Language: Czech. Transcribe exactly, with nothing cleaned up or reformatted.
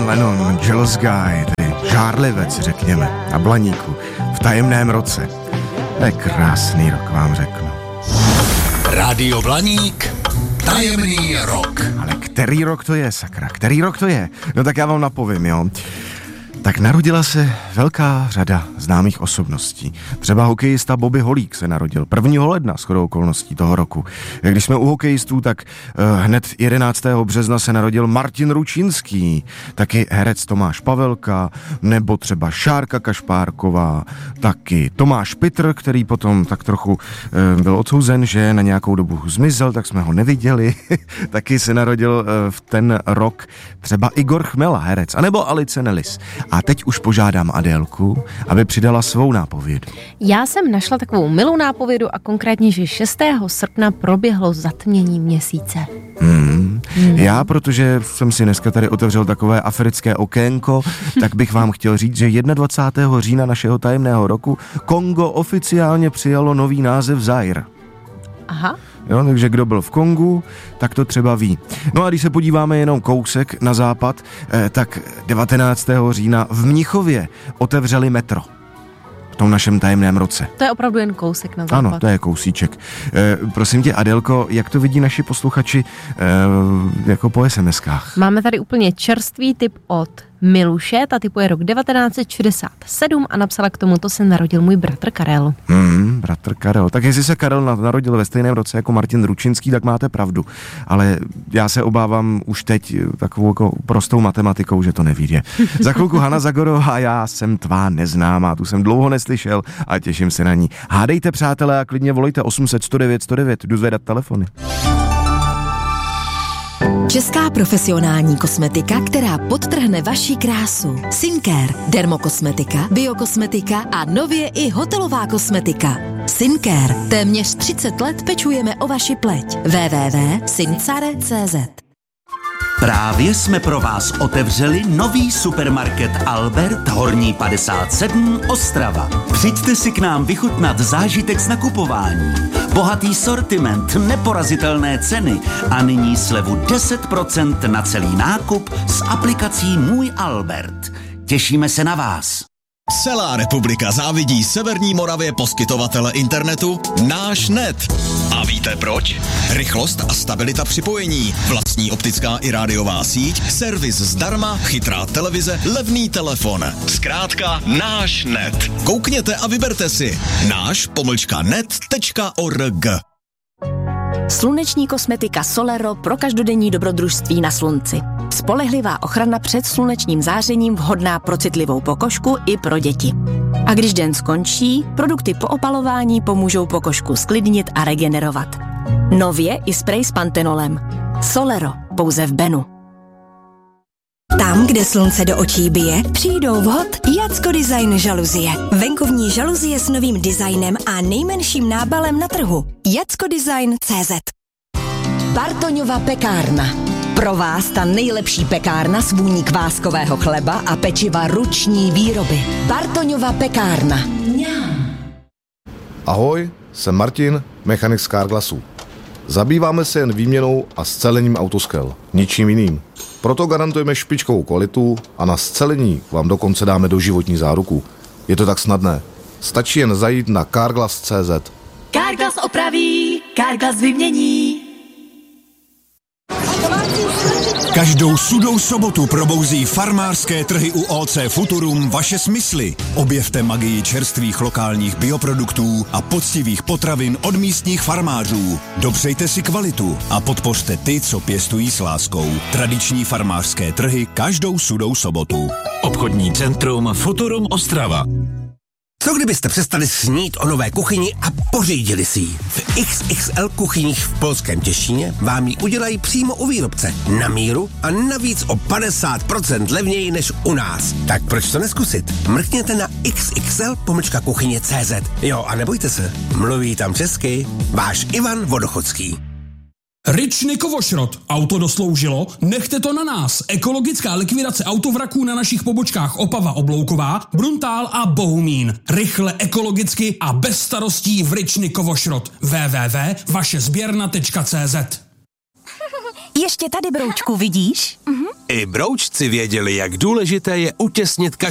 Lennon, Jealous Guy, tedy žárlivec, řekněme, na Blaníku, v tajemném roce. To je krásný rok, vám řeknu. Rádio Blaník, tajemný rok. Ale který rok to je, sakra, který rok to je? No tak já vám napovím, jo. Tak narodila se velká řada známých osobností. Třeba hokejista Bobby Holík se narodil prvního ledna shodou okolností toho roku. Když jsme u hokejistů, tak uh, hned jedenáctého března se narodil Martin Ručinský, taky herec Tomáš Pavelka, nebo třeba Šárka Kašpárková, taky Tomáš Pitr, který potom tak trochu uh, byl odsouzen, že na nějakou dobu zmizel, tak jsme ho neviděli. Taky se narodil uh, v ten rok třeba Igor Chmela, herec, anebo Alice Nellis. A teď už požádám Adélku, aby přidala svou nápovědu. Já jsem našla takovou milou nápovědu a konkrétně, že šestého srpna proběhlo zatmění měsíce. Hmm. Hmm. Já, protože jsem si dneska tady otevřel takové africké okénko, tak bych vám chtěl říct, že dvacátého prvního října našeho tajemného roku Kongo oficiálně přijalo nový název Zaire. Aha. Jo, takže kdo byl v Kongu, tak to třeba ví. No a když se podíváme jenom kousek na západ, eh, tak devatenáctého října v Mnichově otevřeli metro. V tom našem tajemném roce. To je opravdu jen kousek na západ. Ano, to je kousíček. Eh, prosím tě, Adélko, jak to vidí naši posluchači eh, jako po es em eskách? Máme tady úplně čerstvý tip od Miluše, ta typuje rok devatenáct set šedesát sedm a napsala k tomu, to se narodil můj bratr Karel. Hmm, bratr Karel. Tak jestli se Karel narodil ve stejném roce jako Martin Ručinský, tak máte pravdu. Ale já se obávám už teď takovou jako prostou matematikou, že to nevíde. Za chvilku Hana Zagorová, já jsem tvá neznámá, tu jsem dlouho neslyšel a těším se na ní. Hádejte, přátelé, a klidně volejte osm set sto devět sto devět, jdu zvedat telefony. Česká profesionální kosmetika, která podtrhne vaši krásu. Syncare, dermokosmetika, biokosmetika a nově i hotelová kosmetika. Syncare. Téměř třicet let pečujeme o vaši pleť. w w w tečka syncare tečka cé zet. Právě jsme pro vás otevřeli nový supermarket Albert Horní padesát sedm Ostrava. Přijďte si k nám vychutnat zážitek z nakupování. Bohatý sortiment, neporazitelné ceny a nyní slevu deset procent na celý nákup s aplikací Můj Albert. Těšíme se na vás. Celá republika závidí Severní Moravě poskytovatele internetu Náš net. A víte proč? Rychlost a stabilita připojení, vlastní optická i rádiová síť, servis zdarma, chytrá televize, levný telefon. Zkrátka Náš net. Koukněte a vyberte si náš pomlčka net tečka org. Sluneční kosmetika Solero pro každodenní dobrodružství na slunci. Spolehlivá ochrana před slunečním zářením vhodná pro citlivou pokožku i pro děti. A když den skončí, produkty po opalování pomůžou pokožku sklidnit a regenerovat. Nově i sprej s pantenolem. Solero, pouze v Benu. Tam, kde slunce do očí bije, přijdou vhod Jacko Design žaluzie. Venkovní žaluzie s novým designem a nejmenším nábalem na trhu. Jacko Design tečka cé zet. Bartoňova pekárna. Pro vás ta nejlepší pekárna s vůní kváskového chleba a pečiva ruční výroby. Bartoňova pekárna. Ahoj, jsem Martin, mechanik z Carglassu. Zabýváme se jen výměnou a scelením autoskel, ničím jiným. Proto garantujeme špičkovou kvalitu a na scelení vám dokonce dáme doživotní záruku. Je to tak snadné. Stačí jen zajít na carglass tečka cé zet. Carglass opraví, Carglass vymění. Každou sudou sobotu probouzí farmářské trhy u ó cé Futurum vaše smysly. Objevte magii čerstvých lokálních bioproduktů a poctivých potravin od místních farmářů. Dopřejte si kvalitu a podpořte ty, co pěstují s láskou. Tradiční farmářské trhy každou sudou sobotu. Obchodní centrum Futurum Ostrava. Co kdybyste přestali snít o nové kuchyni a pořídili si ji? V iks iks el kuchyních v Polském Těšíně vám ji udělají přímo u výrobce, na míru a navíc o padesát procent levněji než u nás. Tak proč to neskusit? Mrkněte na iks iks el pomlčka kuchyně tečka cé zet. Jo, a nebojte se, mluví tam česky váš Ivan Vodochodský. Ryčny Kovošrot. Auto dosloužilo? Nechte to na nás. Ekologická likvidace autovraků na našich pobočkách Opava Oblouková, Bruntál a Bohumín. Rychle, ekologicky a bez starostí v Ryčny Kovošrot. w w w tečka vaše sběrna tečka cé zet. Ještě tady, broučku, vidíš? I broučci věděli, jak důležité je utěsnit každý